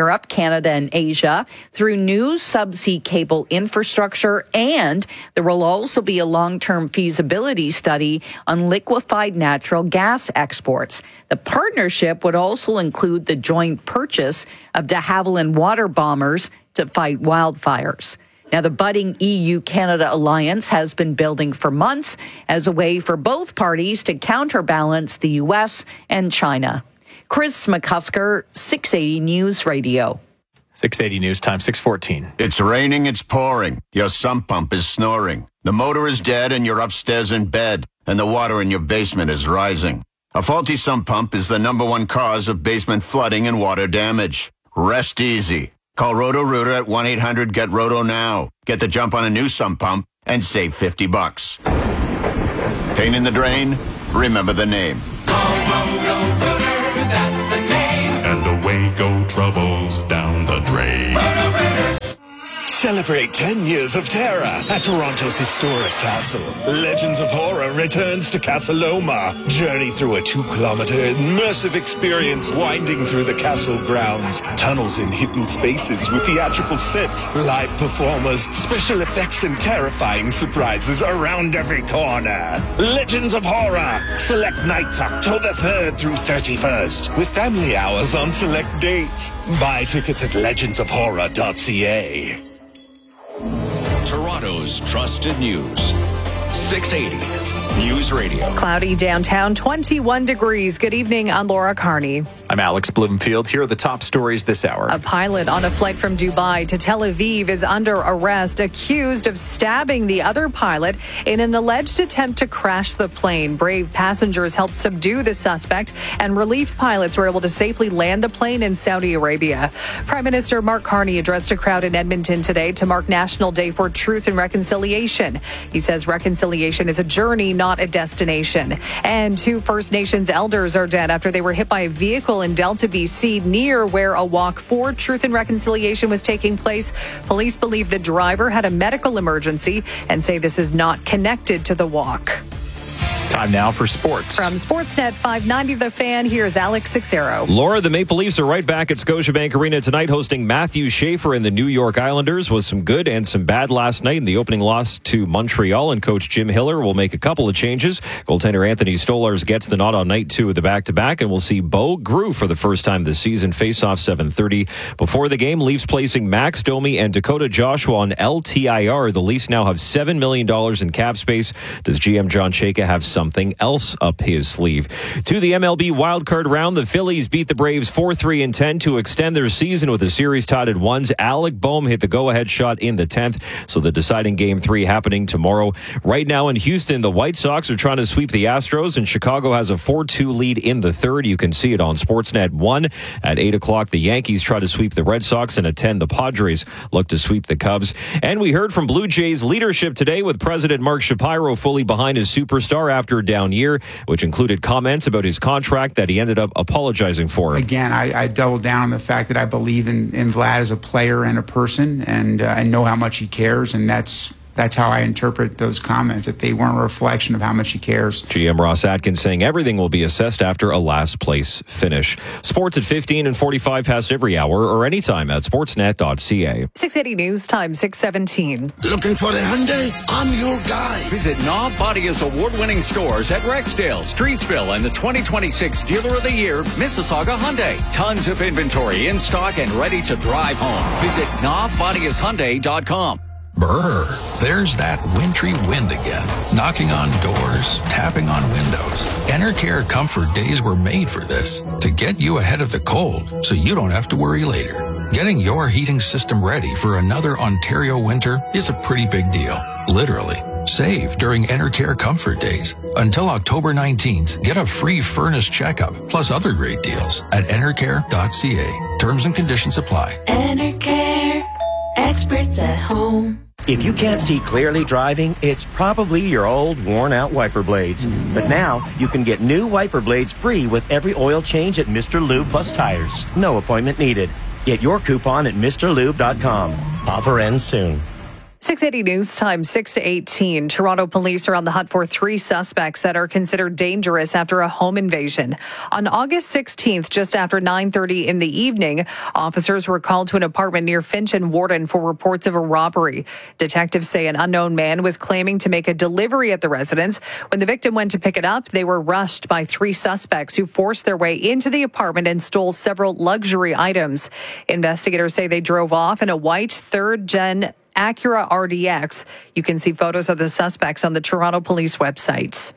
Canada and Asia through new subsea cable infrastructure, and there will also be a long-term feasibility study on liquefied natural gas exports. The partnership would also include the joint purchase of de Havilland water bombers to fight wildfires. Now, the budding E U-Canada alliance has been building for months as a way for both parties to counterbalance the U S and China. Chris McCusker, six eighty News Radio. six eighty News Time, six fourteen. It's raining, it's pouring. Your sump pump is snoring. The motor is dead and you're upstairs in bed, and the water in your basement is rising. A faulty sump pump is the number one cause of basement flooding and water damage. Rest easy. Call Roto-Rooter at one eight hundred get roto now. Get the jump on a new sump pump and save fifty bucks. Pain in the drain? Remember the name. Roto-Rooter, that's the name. And away go troubles down the drain. Roto-Rooter. Celebrate ten years of terror at Toronto's historic castle. Legends of Horror returns to Casa Loma. Journey through a two-kilometer immersive experience winding through the castle grounds. Tunnels in hidden spaces with theatrical sets, live performers, special effects, and terrifying surprises around every corner. Legends of Horror. Select nights October third through thirty-first with family hours on select dates. Buy tickets at legends of horror dot c a. Toronto's trusted news. six eighty News Radio. Cloudy downtown, twenty-one degrees. Good evening, I'm Laura Carney. I'm Alex Bloomfield. Here are the top stories this hour. A pilot on a flight from Dubai to Tel Aviv is under arrest, accused of stabbing the other pilot in an alleged attempt to crash the plane. Brave passengers helped subdue the suspect, and relief pilots were able to safely land the plane in Saudi Arabia. Prime Minister Mark Carney addressed a crowd in Edmonton today to mark National Day for Truth and Reconciliation. He says reconciliation is a journey, not a destination. And two First Nations elders are dead after they were hit by a vehicle in Delta, B C, near where a walk for truth and reconciliation was taking place. Police believe the driver had a medical emergency and say this is not connected to the walk. Time now for sports. From Sportsnet five ninety The Fan, here's Alex Sixero. Laura, the Maple Leafs are right back at Scotiabank Arena tonight, hosting Matthew Schaefer and the New York Islanders. Was some good and some bad last night in the opening loss to Montreal, and coach Jim Hiller will make a couple of changes. Goaltender Anthony Stolarz gets the nod on night two of the back-to-back, and we'll see Bo Grew for the first time this season. Face-off seven thirty. Before the game, Leafs placing Max Domi and Dakota Joshua on L T I R. The Leafs now have seven million dollars in cap space. Does G M John Chayka have something else up his sleeve? To the M L B wildcard round, the Phillies beat the Braves four three and ten to extend their season with a series tied at ones. Alec Boehm hit the go-ahead shot in the tenth, so the deciding game three happening tomorrow. Right now in Houston, the White Sox are trying to sweep the Astros, and Chicago has a four two lead in the third. You can see it on Sportsnet one. At eight o'clock, the Yankees try to sweep the Red Sox, and at ten, the Padres look to sweep the Cubs. And we heard from Blue Jays leadership today with President Mark Shapiro fully behind his superstar after a down year, which included comments about his contract that he ended up apologizing for. Again, I, I doubled down on the fact that I believe in, in Vlad as a player and a person, and uh, I know how much he cares, and that's That's how I interpret those comments, that they weren't a reflection of how much he cares. G M Ross Atkins saying everything will be assessed after a last place finish. Sports at fifteen and forty-five past every hour or anytime at sportsnet dot c a. six eighty News Time, six seventeen. Looking for a Hyundai? I'm your guy. Visit Knob Bodia's award-winning stores at Rexdale, Streetsville, and the twenty twenty-six Dealer of the Year, Mississauga Hyundai. Tons of inventory in stock and ready to drive home. Visit knob bodias hyundai dot com. Brr, there's that wintry wind again, knocking on doors, tapping on windows. Enercare Comfort Days were made for this, to get you ahead of the cold so you don't have to worry later. Getting your heating system ready for another Ontario winter is a pretty big deal, literally. Save during Enercare Comfort Days. Until October nineteenth, get a free furnace checkup, plus other great deals at enercare dot c a. Terms and conditions apply. Enercare, experts at home. If you can't see clearly driving, it's probably your old, worn-out wiper blades. But now, you can get new wiper blades free with every oil change at Mister Lube Plus Tires. No appointment needed. Get your coupon at Mr Lube dot com. Offer ends soon. six eighty News Time, six eighteen. Toronto police are on the hunt for three suspects that are considered dangerous after a home invasion. On August sixteenth, just after nine thirty in the evening, officers were called to an apartment near Finch and Warden for reports of a robbery. Detectives say an unknown man was claiming to make a delivery at the residence. When the victim went to pick it up, they were rushed by three suspects who forced their way into the apartment and stole several luxury items. Investigators say they drove off in a white third-gen Acura R D X. You can see photos of the suspects on the Toronto Police website.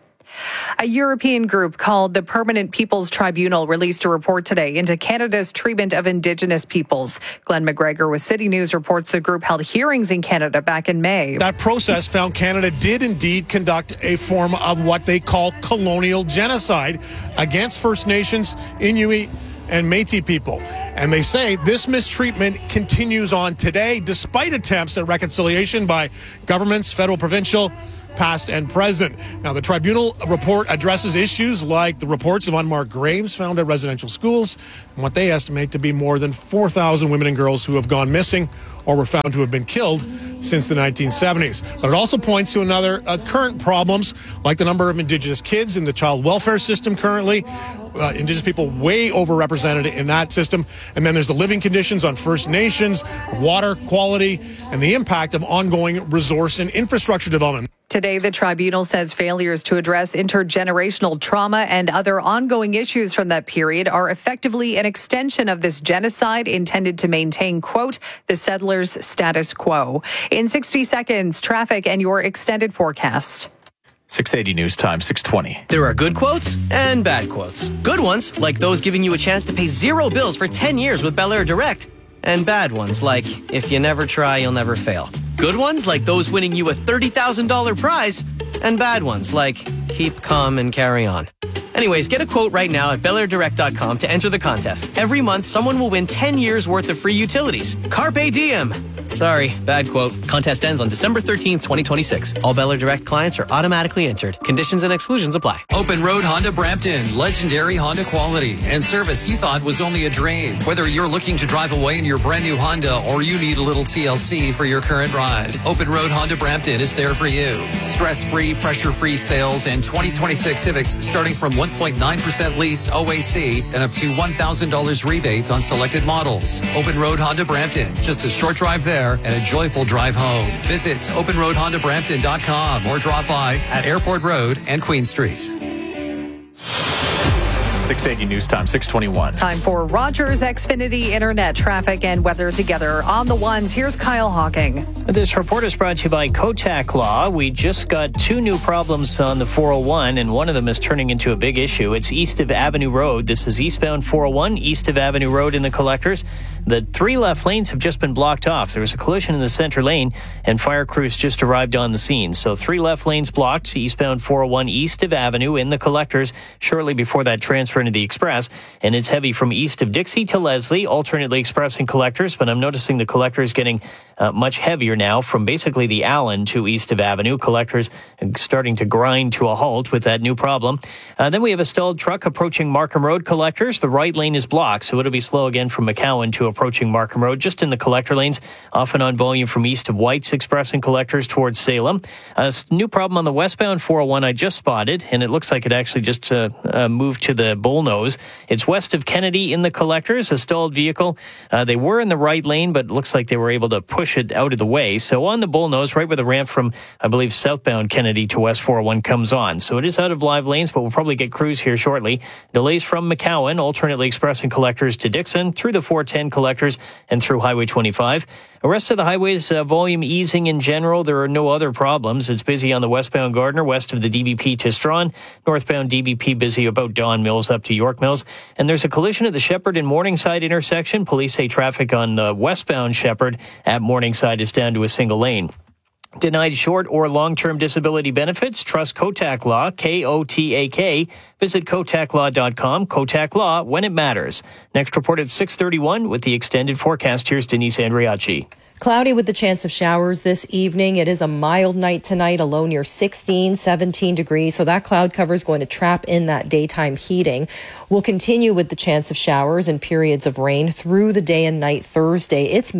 A European group called the Permanent Peoples Tribunal released a report today into Canada's treatment of Indigenous peoples. Glenn McGregor with City News reports the group held hearings in Canada back in May. That process found Canada did indeed conduct a form of what they call colonial genocide against First Nations, Inuit, and Métis people. And they say this mistreatment continues on today, despite attempts at reconciliation by governments, federal, provincial, past and present. Now, the tribunal report addresses issues like the reports of unmarked graves found at residential schools and what they estimate to be more than four thousand women and girls who have gone missing or were found to have been killed since the nineteen seventies. But it also points to another uh, current problems, like the number of Indigenous kids in the child welfare system currently. Uh, Indigenous people way overrepresented in that system. And then there's the living conditions on First Nations, water quality, and the impact of ongoing resource and infrastructure development. Today, the tribunal says failures to address intergenerational trauma and other ongoing issues from that period are effectively an extension of this genocide intended to maintain, quote, the settlers' status quo. In sixty seconds, traffic and your extended forecast. six eighty News Time, six twenty. There are good quotes and bad quotes. Good ones, like those giving you a chance to pay zero bills for ten years with Bel Air Direct. And bad ones, like, if you never try, you'll never fail. Good ones, like those winning you a thirty thousand dollars prize. And bad ones, like, keep calm and carry on. Anyways, get a quote right now at Bel Air Direct dot com to enter the contest. Every month, someone will win ten years worth of free utilities. Carpe diem! Sorry, bad quote. Contest ends on December thirteenth, twenty twenty-six. All Bel Air Direct clients are automatically entered. Conditions and exclusions apply. Open Road Honda Brampton. Legendary Honda quality and service you thought was only a dream. Whether you're looking to drive away in your brand new Honda or you need a little T L C for your current ride, Open Road Honda Brampton is there for you. Stress-free, pressure-free sales and twenty twenty-six Civics starting from one point nine percent lease O A C and up to one thousand dollars rebates on selected models. Open Road Honda Brampton. Just a short drive there and a joyful drive home. Visit open road honda brampton dot com or drop by at Airport Road and Queen Street. six eighty News Time, six twenty-one. Time for Rogers Xfinity Internet traffic and weather together on the ones. Here's Kyle Hawking. This report is brought to you by Kotak Law. We just got two new problems on the four oh one, and one of them is turning into a big issue. It's east of Avenue Road. This is eastbound four oh one, east of Avenue Road in the collectors. The three left lanes have just been blocked off. There was a collision in the center lane, and fire crews just arrived on the scene. So three left lanes blocked, eastbound four oh one, east of Avenue in the collectors, shortly before that transfer into the express. And it's heavy from east of Dixie to Leslie, alternately express and collectors. But I'm noticing the collectors getting uh, much heavier now from basically the Allen to east of Avenue. Collectors starting to grind to a halt with that new problem. Uh, then we have a stalled truck approaching Markham Road collectors. The right lane is blocked, so it'll be slow again from McCowan to approaching Markham Road, just in the collector lanes, often on volume from east of White's Express and collectors towards Salem. A new problem on the westbound four oh one I just spotted, and it looks like it actually just uh, uh, moved to the Bullnose. It's west of Kennedy in the collectors, a stalled vehicle. Uh, they were in the right lane, but it looks like they were able to push it out of the way. So on the Bullnose, right where the ramp from, I believe, southbound Kennedy to West four oh one comes on. So it is out of live lanes, but we'll probably get crews here shortly. Delays from McCowan, alternately express and collectors to Dixon, through the four ten collectors, and through Highway twenty-five. The rest of the highways, uh, volume easing in general. There are no other problems. It's busy on the westbound Gardner, west of the D B P to Strawn. Northbound D B P busy about Don Mills up to York Mills. And there's a collision at the Shepherd and Morningside intersection. Police say traffic on the westbound Shepherd at Morningside is down to a single lane. Denied short or long-term disability benefits? Trust Kotak Law, K O T A K. Visit kotak law dot com. Kotak Law, when it matters. Next report at six thirty-one with the extended forecast. Here's Denise Andriacci. Cloudy with the chance of showers this evening. It is a mild night tonight, a low near sixteen, seventeen degrees. So that cloud cover is going to trap in that daytime heating. We'll continue with the chance of showers and periods of rain through the day and night Thursday. It's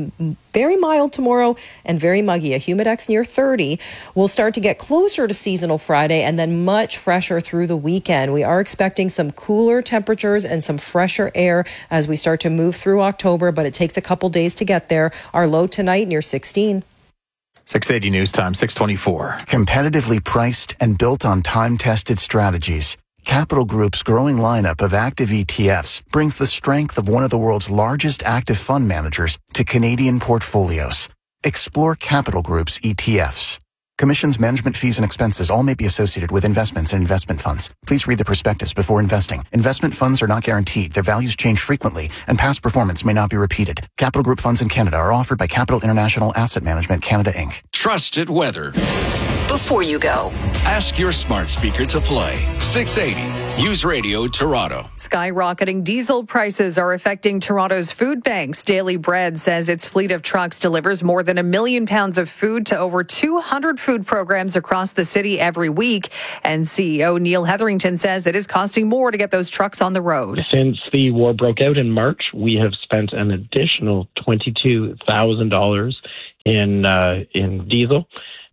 very mild tomorrow and very muggy. A humidex near thirty. We'll start to get closer to seasonal Friday and then much fresher through the weekend. We are expecting some cooler temperatures and some fresher air as we start to move through October, but it takes a couple days to get there. Our low tonight near sixteen. six eighty News Time, six twenty-four. Competitively priced and built on time-tested strategies, Capital Group's growing lineup of active E T Fs brings the strength of one of the world's largest active fund managers to Canadian portfolios. Explore Capital Group's E T Fs. Commissions, management fees, and expenses all may be associated with investments and investment funds. Please read the prospectus before investing. Investment funds are not guaranteed. Their values change frequently, and past performance may not be repeated. Capital Group funds in Canada are offered by Capital International Asset Management Canada, Incorporated. Trusted weather. Before you go, ask your smart speaker to play six eighty News Radio Toronto. Skyrocketing diesel prices are affecting Toronto's food banks. Daily Bread says its fleet of trucks delivers more than a million pounds of food to over two hundred food programs across the city every week. And C E O Neil Hetherington says it is costing more to get those trucks on the road. Since the war broke out in March, we have spent an additional twenty-two thousand dollars in uh, in diesel.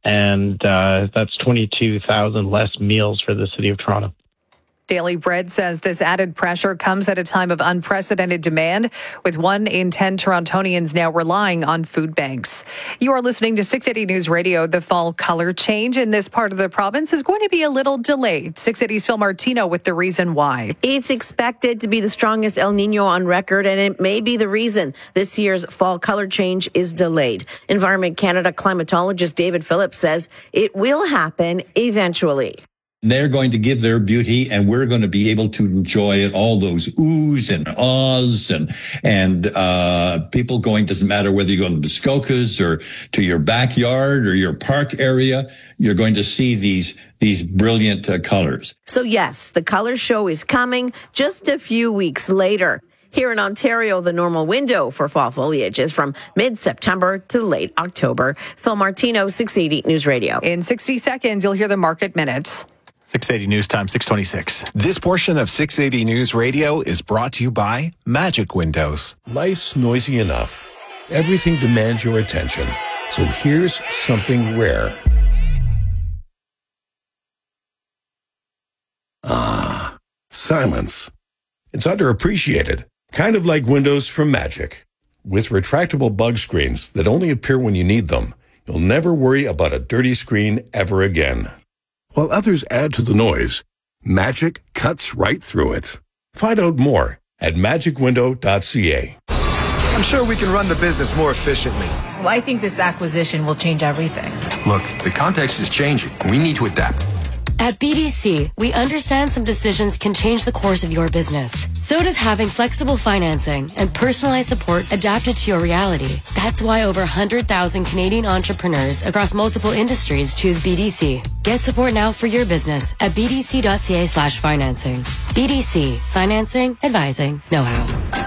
And uh, that's twenty-two thousand less meals for the city of Toronto. Daily Bread says this added pressure comes at a time of unprecedented demand, with one in ten Torontonians now relying on food banks. You are listening to six eighty News Radio. The fall color change in this part of the province is going to be a little delayed. six eighty's Phil Martino with the reason why. It's expected to be the strongest El Nino on record, and it may be the reason this year's fall color change is delayed. Environment Canada climatologist David Phillips says it will happen eventually. They're going to give their beauty, and we're going to be able to enjoy it. All those oohs and ahs and, and, uh, people going, doesn't matter whether you go to the Muskokas or to your backyard or your park area, you're going to see these, these brilliant uh, colors. So yes, the color show is coming just a few weeks later. Here in Ontario, the normal window for fall foliage is from mid-September to late October. Phil Martino, six eighty News Radio. In sixty seconds, you'll hear the market minutes. six eighty News Time, six twenty-six. This portion of six eighty News Radio is brought to you by Magic Windows. Life's noisy enough. Everything demands your attention. So here's something rare. Ah, silence. It's underappreciated. Kind of like windows from Magic. With retractable bug screens that only appear when you need them, you'll never worry about a dirty screen ever again. While others add to the noise, Magic cuts right through it. Find out more at magic window dot c a. I'm sure we can run the business more efficiently. Well, I think this acquisition will change everything. Look, the context is changing. We need to adapt. At B D C, we understand some decisions can change the course of your business. So does having flexible financing and personalized support adapted to your reality. That's why over one hundred thousand Canadian entrepreneurs across multiple industries choose B D C. Get support now for your business at b d c dot c a slash financing. B D C, financing, advising, know-how.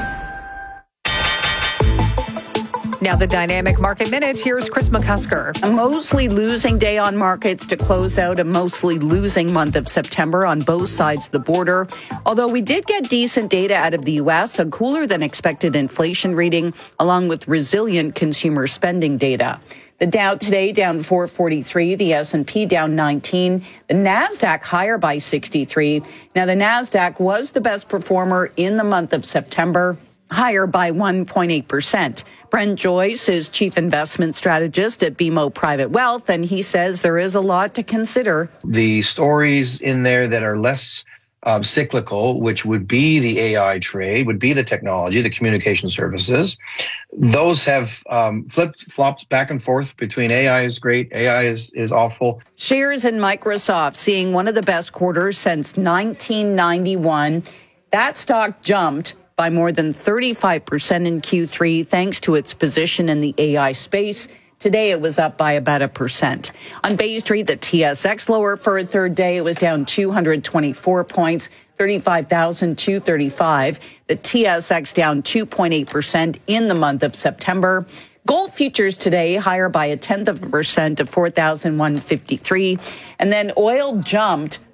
Now the Dynamic Market Minute. Here's Chris McCusker. A mostly losing day on markets to close out a mostly losing month of September on both sides of the border. Although we did get decent data out of the U S, a cooler than expected inflation reading, along with resilient consumer spending data. The Dow today down four forty-three, the S and P down nineteen, the NASDAQ higher by sixty-three. Now the NASDAQ was the best performer in the month of September, higher by one point eight percent. Brent Joyce is chief investment strategist at B M O Private Wealth, and he says there is a lot to consider. The stories in there that are less um, cyclical, which would be the A I trade, would be the technology, the communication services, those have um, flipped, flopped back and forth between A I is great, A I is, is awful. Shares in Microsoft seeing one of the best quarters since nineteen ninety-one. That stock jumped by more than thirty-five percent in Q three, thanks to its position in the A I space. Today, it was up by about a percent. On Bay Street, the T S X lower for a third day. It was down two hundred twenty-four points, thirty-five thousand two hundred thirty-five. The T S X down two point eight percent in the month of September. Gold futures today higher by a tenth of a percent to four thousand one hundred fifty-three. And then oil jumped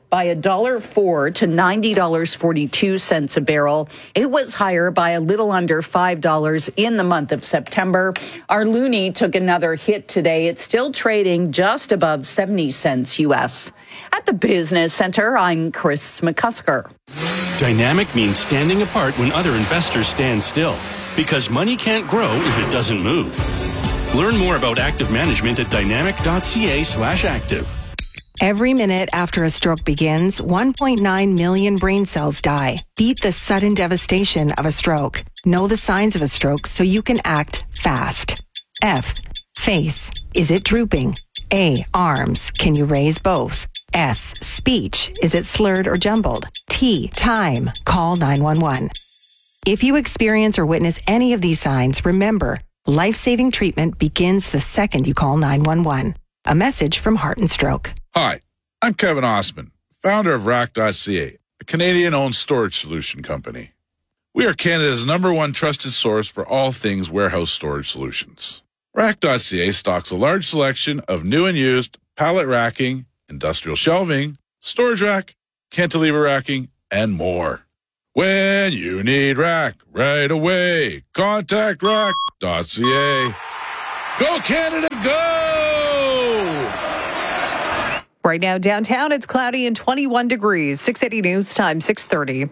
by one dollar and four cents to ninety dollars and forty-two cents a barrel. It was higher by a little under five dollars in the month of September. Our loonie took another hit today. It's still trading just above seventy cents U S. At the Business Center, I'm Chris McCusker. Dynamic means standing apart when other investors stand still, because money can't grow if it doesn't move. Learn more about active management at dynamic.ca slash active. Every minute after a stroke begins, one point nine million brain cells die. Beat the sudden devastation of a stroke. Know the signs of a stroke so you can act fast. F. Face. Is it drooping? A. Arms. Can you raise both? S. Speech. Is it slurred or jumbled? T. Time. Call nine one one. If you experience or witness any of these signs, remember, life-saving treatment begins the second you call nine one one. A message from Heart and Stroke. Hi, I'm Kevin Osman, founder of rack dot c a, a Canadian-owned storage solution company. We are Canada's number one trusted source for all things warehouse storage solutions. rack dot c a stocks a large selection of new and used pallet racking, industrial shelving, storage rack, cantilever racking, and more. When you need rack right away, contact rack dot c a. Go Canada, go! Right now downtown, it's cloudy and twenty-one degrees. six eighty News Time, six thirty.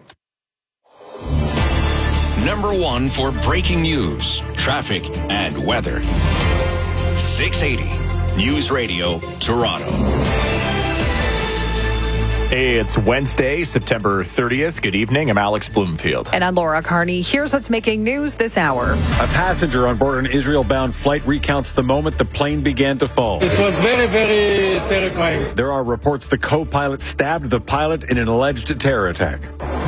Number one for breaking news, traffic, and weather. six eighty News Radio, Toronto. Hey, it's Wednesday, September thirtieth. Good evening. I'm Alex Bloomfield. And I'm Laura Carney. Here's what's making news this hour. A passenger on board an Israel-bound flight recounts the moment the plane began to fall. It was very, very terrifying. There are reports the co-pilot stabbed the pilot in an alleged terror attack.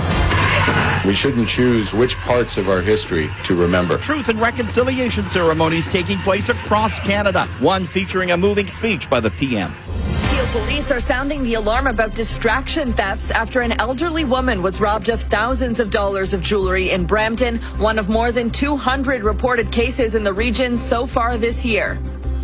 We shouldn't choose which parts of our history to remember. Truth and reconciliation ceremonies taking place across Canada. One featuring a moving speech by the P M. Police are sounding the alarm about distraction thefts after an elderly woman was robbed of thousands of dollars of jewelry in Brampton, one of more than two hundred reported cases in the region so far this year.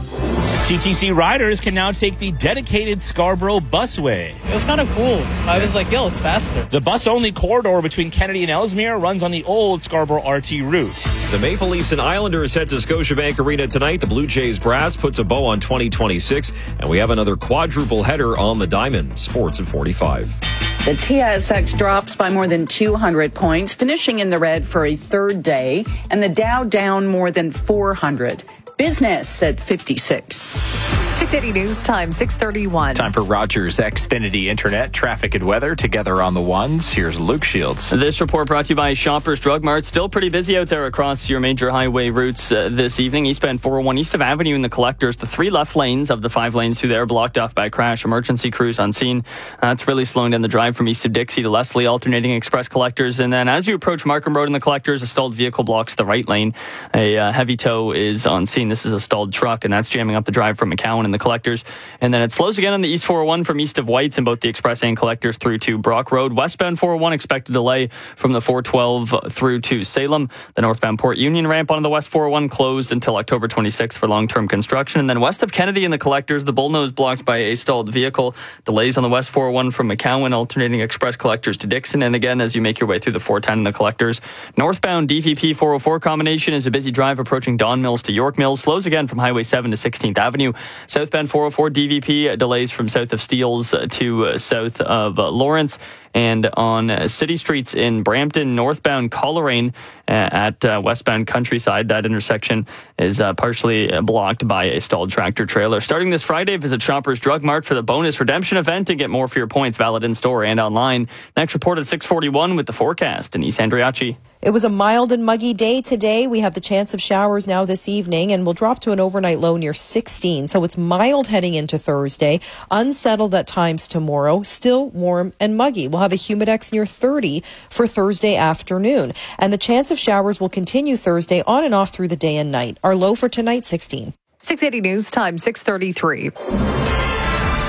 T T C riders can now take the dedicated Scarborough busway. It was kind of cool. I was like, yo, it's faster. The bus-only corridor between Kennedy and Ellesmere runs on the old Scarborough R T route. The Maple Leafs and Islanders head to Scotiabank Arena tonight. The Blue Jays brass puts a bow on twenty twenty-six, and we have another quadruple header on the diamond. Sports at forty-five. The T S X drops by more than two hundred points, finishing in the red for a third day, and the Dow down more than four hundred. Business at fifty-six. six eighty News Time, six thirty-one. Time for Rogers Xfinity Internet, traffic and weather together on the ones. Here's Luke Shields. This report brought to you by Shoppers Drug Mart. Still pretty busy out there across your major highway routes uh, this evening. Eastbound four oh one east of Avenue in the Collectors. The three left lanes of the five lanes through there blocked off by a crash. Emergency crews on scene. That's uh, really slowing down the drive from east of Dixie to Leslie, alternating express Collectors. And then as you approach Markham Road in the Collectors, a stalled vehicle blocks the right lane. A uh, heavy tow is on scene. This is a stalled truck, and that's jamming up the drive from McCowan and the Collectors. And then it slows again on the East four oh one from east of Whites in both the Express and Collectors through to Brock Road. Westbound four oh one expect a delay from the four twelve through to Salem. The northbound Port Union ramp onto the West four oh one closed until October twenty-sixth for long-term construction. And then west of Kennedy and the Collectors, the Bullnose blocked by a stalled vehicle. Delays on the West four oh one from McCowan, alternating Express Collectors to Dixon. And again, as you make your way through the four ten and the Collectors, northbound D V P four oh four combination is a busy drive approaching Don Mills to York Mills. Slows again from Highway seven to sixteenth Avenue. Southbound four oh four D V P delays from south of Steeles to south of Lawrence. And on city streets in Brampton, northbound Coleraine at uh, westbound Countryside, that intersection is uh, partially blocked by a stalled tractor trailer. Starting this Friday, visit Shoppers Drug Mart for the bonus redemption event and get more for your points, valid in store and online. Next report at six forty-one with the forecast. Denise Andriachi. It was a mild and muggy day today. We have the chance of showers now this evening, and we'll drop to an overnight low near sixteen. So it's mild heading into Thursday, unsettled at times tomorrow, still warm and muggy. We'll have a humidex near thirty for Thursday afternoon. And the chance of showers will continue Thursday on and off through the day and night. Our low for tonight, sixteen. six eighty News Time, six thirty-three.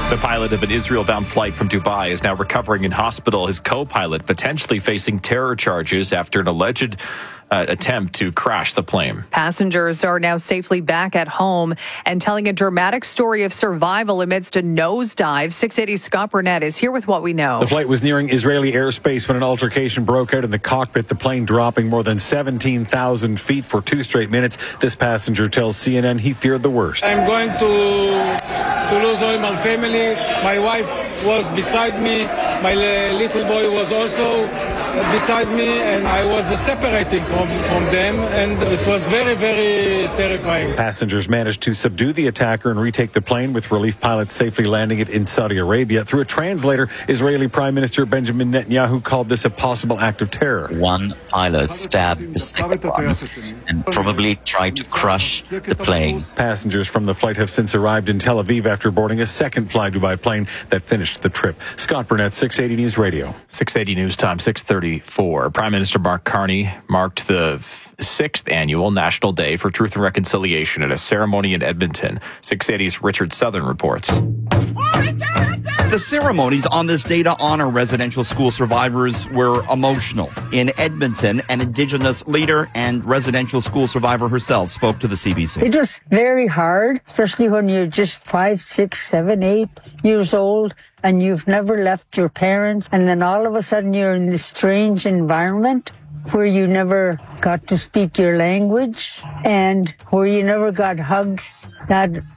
The pilot of an Israel-bound flight from Dubai is now recovering in hospital. His co-pilot potentially facing terror charges after an alleged Uh, attempt to crash the plane. Passengers are now safely back at home and telling a dramatic story of survival amidst a nosedive. six eighty Scott Burnett is here with what we know. The flight was nearing Israeli airspace when an altercation broke out in the cockpit, the plane dropping more than seventeen thousand feet for two straight minutes. This passenger tells C N N he feared the worst. I'm going to, to lose all my family. My wife was beside me. My little boy was also beside me, and I was separating from, from them, and it was very, very terrifying. Passengers managed to subdue the attacker and retake the plane, with relief pilots safely landing it in Saudi Arabia. Through a translator, Israeli Prime Minister Benjamin Netanyahu called this a possible act of terror. One pilot stabbed the second one and probably tried to crush the plane. Passengers from the flight have since arrived in Tel Aviv after boarding a second Fly Dubai plane that finished the trip. Scott Burnett, six eighty News Radio. six eighty News Time, six thirty-four. Prime Minister Mark Carney marked the sixth annual National Day for Truth and Reconciliation at a ceremony in Edmonton. six eighty's Richard Southern reports. The ceremonies on this day to honor residential school survivors were emotional. In Edmonton, an Indigenous leader and residential school survivor herself spoke to the C B C. It was very hard, especially when you're just five, six, seven, eight years old and you've never left your parents. And then all of a sudden you're in this strange environment where you never got to speak your language and where you never got hugs. That